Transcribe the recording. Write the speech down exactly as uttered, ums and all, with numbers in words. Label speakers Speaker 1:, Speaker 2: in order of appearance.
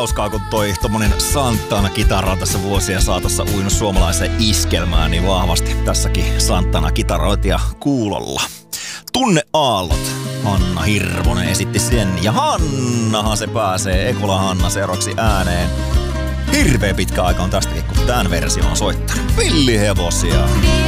Speaker 1: hauskaa, kun toi tommonen Santana-kitara on tässä vuosien saatossa uinut suomalaiseen iskelmään niin vahvasti. Tässäkin Santana-kitarointia kuulolla. Tunneaallot. Hanna Hirvonen esitti sen. Ja Hannahan se pääsee, Ekola Hanna seuraavaksi ääneen. Hirveä pitkä aika on tästäkin, kun tämän version on soittanut. Villihevosia.